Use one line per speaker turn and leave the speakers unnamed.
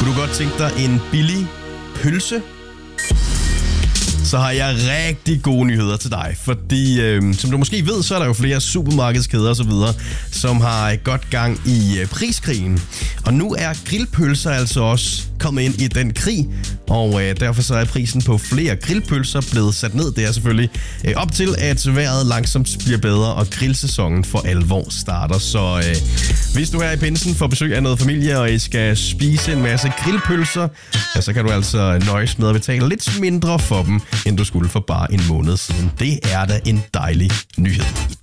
Kunne du godt tænke dig en billig pølse? Så har jeg rigtig gode nyheder til dig, fordi som du måske ved, så er der jo flere supermarkedskæder og så videre, som har godt gang i priskrigen. Og nu er grillpølser altså også kommet ind i den krig, og derfor så er prisen på flere grillpølser blevet sat ned. Det er selvfølgelig op til, at vejret langsomt bliver bedre, og grillsæsonen for alvor starter. Så hvis du er i pinsen får besøg af noget familie, og I skal spise en masse grillpølser, ja, så kan du altså nøjes med at betale lidt mindre for dem, end du skulle for bare en måned siden. Det er da en dejlig nyhed.